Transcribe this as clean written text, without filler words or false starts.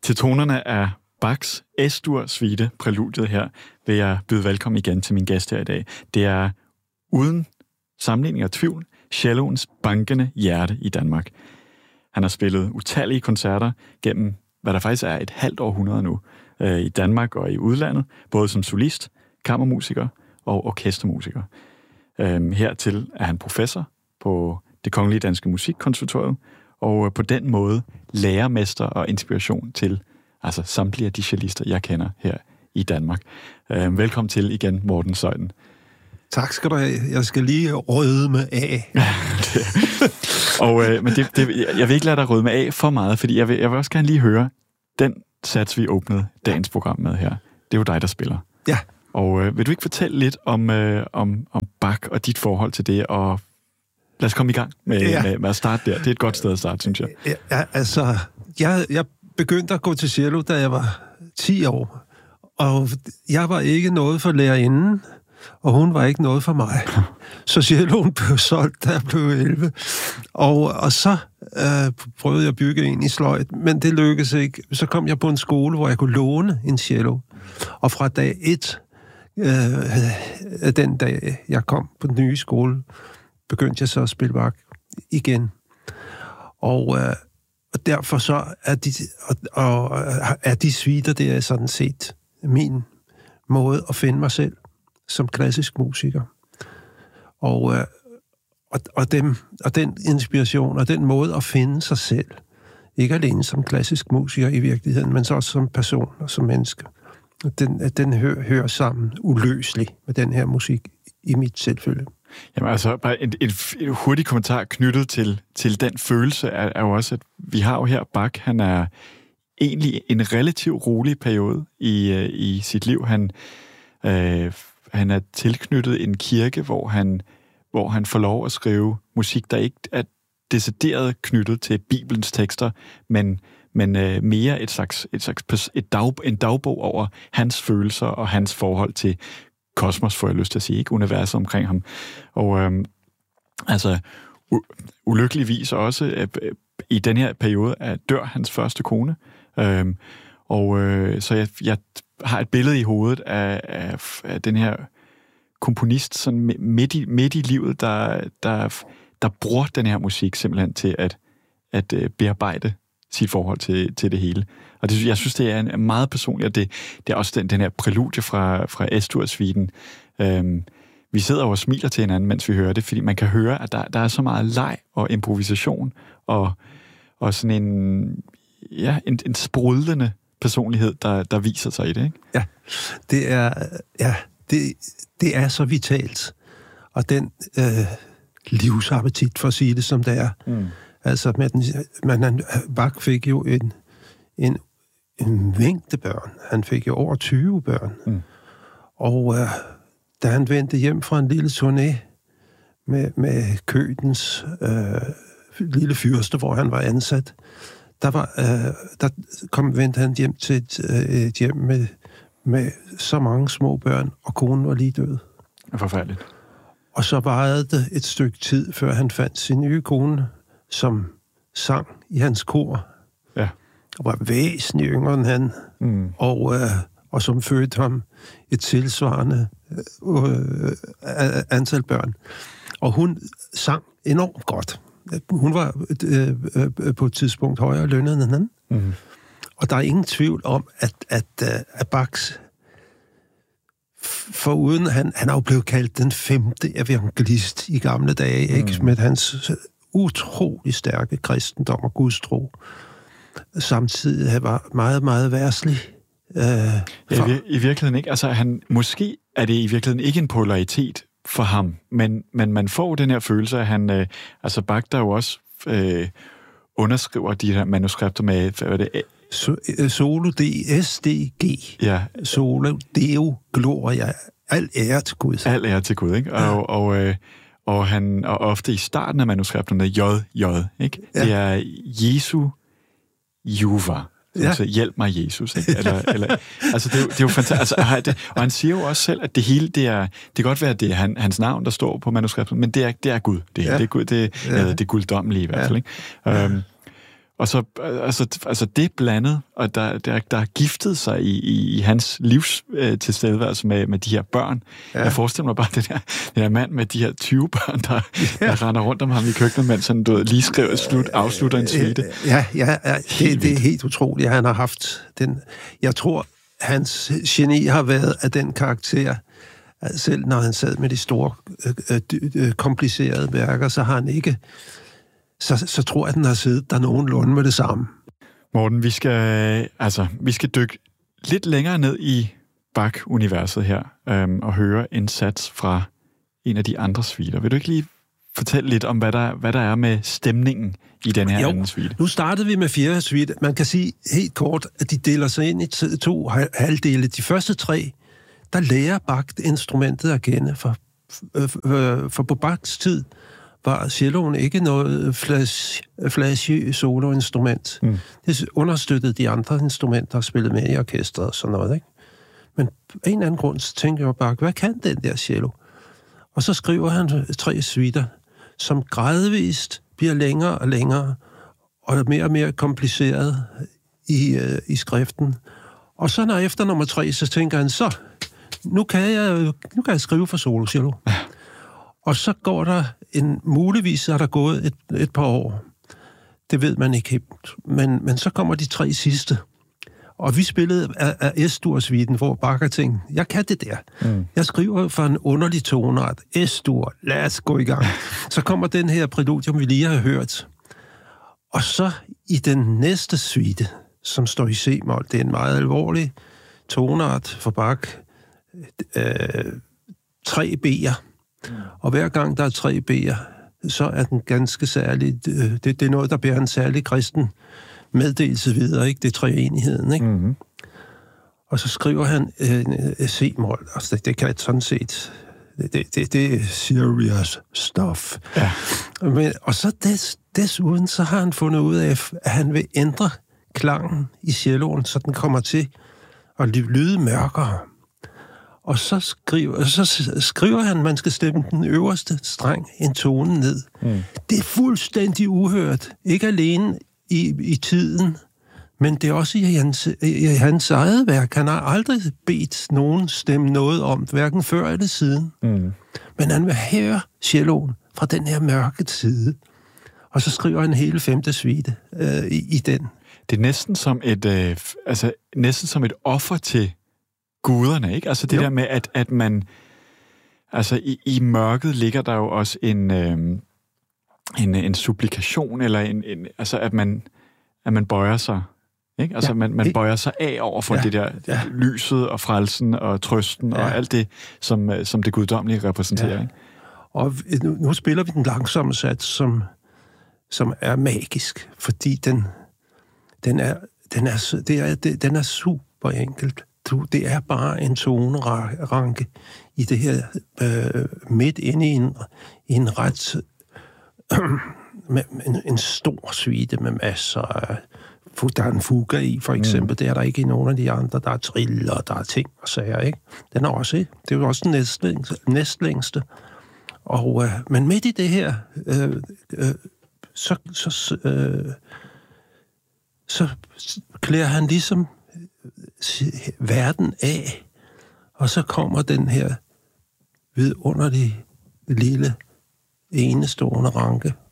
Til tonerne af Bachs Es-dur suite præludiet her, vil jeg byde velkommen igen til min gæst her i dag. Det er uden sammenligning og tvivl celloens bankende hjerte i Danmark. Han har spillet utallige koncerter gennem, hvad der faktisk er et halvt århundrede nu, i Danmark og i udlandet, både som solist, kammermusiker og orkestermusiker. Hertil er han professor på Det Kongelige Danske Musikkonservatorium, og på den måde lærermester og inspiration til altså samtlige af de cellister, jeg kender her i Danmark. Velkommen til igen, Morten Zeuthen. Tak skal du have. Jeg skal lige rødme af. Men jeg vil ikke lade dig rødme af for meget, fordi jeg vil også gerne lige høre den sats, vi åbnede dagens program med her. Det er jo dig, der spiller. Ja. Og vil du ikke fortælle lidt om Bach og dit forhold til det, og lad os komme i gang med at starte der. Det er et godt sted at starte, synes jeg. Ja, altså, jeg begyndte at gå til cello, da jeg var 10 år. Og jeg var ikke noget for lærerinden, og hun var ikke noget for mig. Så celloen blev solgt, da jeg blev 11. Og så prøvede jeg at bygge en i sløjt, men det lykkedes ikke. Så kom jeg på en skole, hvor jeg kunne låne en cello. Og fra dag 1, den dag jeg kom på den nye skole, begyndte jeg så at spille Bach igen. Og derfor så er de suiter, det er sådan set min måde at finde mig selv som klassisk musiker. Og den inspiration og den måde at finde sig selv, ikke alene som klassisk musiker i virkeligheden, men så også som person og som menneske. Den hører sammen uløseligt med den her musik i mit tilfælde. Jamen altså, bare en hurtig kommentar knyttet til den følelse er jo også, at vi har jo her Bach, han er egentlig en relativt rolig periode i sit liv. Han er tilknyttet en kirke, hvor han får lov at skrive musik, der ikke er decideret knyttet til Bibelens tekster, men mere en dagbog over hans følelser og hans forhold til kosmos, får jeg lyst til at sige, ikke? Universet omkring ham. Og ulykkeligvis også i den her periode dør hans første kone. Så jeg har et billede i hovedet af den her komponist sådan midt i livet, der bruger den her musik simpelthen til at bearbejde sit forhold til det hele. Og jeg synes, det er en meget personligt, og det er også den her prælude fra Es-dur-suiten. Vi sidder og smiler til hinanden, mens vi hører det, fordi man kan høre, at der er så meget leg og improvisation, og sådan en sprudlende personlighed, der viser sig i det, ikke? Ja, det er så vitalt. Og den livsappetit, for at sige det som det er. Altså, Bach fik jo en mængde børn. Han fik jo over 20 børn. Og da han vendte hjem fra en lille turné med Kødens lille fyrste, hvor han var ansat, vendte han hjem til et hjem med så mange små børn, og konen var lige død. Forfærdeligt. Og så varede det et stykke tid, før han fandt sin nye kone, som sang i hans kor. Ja. Og var væsentligt yngre end han. Og som fødte ham et tilsvarende antal børn. Og hun sang enormt godt. Hun var på et tidspunkt højere lønnet end han. Og der er ingen tvivl om, at Bachs, foruden han er jo blevet kaldt den 5. evangelist i gamle dage, ikke? Med hans utrolig stærke kristendom og gudstro. Samtidig var meget, meget værslig. I virkeligheden ikke. Altså, måske er det i virkeligheden ikke en polaritet for ham, men man får den her følelse, at han, Bach, der jo også underskriver de her manuskripter med, hvad var det? Solo SDG. Ja. Solo Deo Gloria. Al ære til Gud. Al ære til Gud, ikke? Og ofte i starten af manuskripterne JJ, ikke? Ja. Det er Jesu Juva. Altså, hjælp mig, Jesus. Ikke? Altså, det er jo fantastisk. Og han siger jo også selv, at det hele, det kan godt være, at det er hans navn, der står på manuskriptet, men det er Gud. Det er Gud, det er guddommelige i hvert fald. Ikke? Og så, altså det blandet, og der har giftet sig i hans livs tilstedeværelse med de her børn. Ja. Jeg forestiller mig bare den her mand med de her 20 børn, der render rundt om ham i køkkenet, mens han lige afslutter en suite. Ja, det er helt utroligt. Han har haft den... Jeg tror, hans geni har været af den karakter, selv når han sad med de store, komplicerede værker, så har han ikke... Så tror jeg, at den har siddet der nogenlunde med det samme. Morten, vi skal dykke lidt længere ned i Bach-universet her, og høre en sats fra en af de andre suiter. Vil du ikke lige fortælle lidt om, hvad der er med stemningen i den her anden suite? Nu startede vi med 4. suite. Man kan sige helt kort, at de deler sig ind i 2 halvdele. De første 3, der lærer Bach instrumentet at kende, for på Bachs tid var celloen ikke noget flashy soloinstrument. Det understøttede de andre instrumenter, der spillede med i orkestret og sådan noget, ikke? Men af en eller anden grund, så tænkte jeg bare, hvad kan den der cello? Og så skriver han 3 suiter, som gradvist bliver længere og længere, og mere og mere kompliceret i skriften. Og så når efter nummer 3, så tænker han, nu kan jeg skrive for solo-cello. Og så går der muligvis er der gået et par år. Det ved man ikke helt. Men så kommer de 3 sidste. Og vi spillede af S-dur-suiten, hvor Bach tænkte, jeg kan det der. Jeg skriver for en underlig tonart. S-dur, lad os gå i gang. Så kommer den her præludium, vi lige har hørt. Og så i den næste suite, som står i C-mol, det er en meget alvorlig tonart for Bach. 3 B'er. Og hver gang der er 3 B'er, så er den ganske særlig... Det er noget, der bærer en særlig kristen meddelelse videre, ikke? Det er treenigheden, ikke? Mm-hmm. Og så skriver han C-mol. Altså, det kan sådan set... Det er serious stuff. Ja. Og så desuden, så har han fundet ud af, at han vil ændre klangen i celloen, så den kommer til at lyde mørkere. Og så skriver han, at man skal stemme den øverste streng en tone ned. Det er fuldstændig uhørt. Ikke alene i tiden, men det er også i hans eget værk. Han har aldrig bedt nogen stemme noget om, hverken før eller siden. Men han vil høre celloen fra den her mørke side. Og så skriver han hele 5. suite i den. Det er næsten som et offer til guderne, ikke? Altså det der med, at man... Altså i mørket ligger der jo også en supplikation, eller altså at man bøjer sig, ikke? Altså man bøjer sig af over for det der lyset og frelsen og trøsten og alt det, som det guddommelige repræsenterer, ikke? Og nu spiller vi den langsomme sats, som er magisk, fordi den er super enkelt. Det er bare en toneranke i det her midt inde i en ret med en stor suite med masser af... Der er en fuga i, for eksempel. Det er der ikke i nogen af de andre. Der er triller, der er ting og sager, ikke? Den er også... Det er jo også den næstlængste. Men midt i det her... Så klæder han ligesom verden af, og så kommer den her vidunderlige lille enestående ranke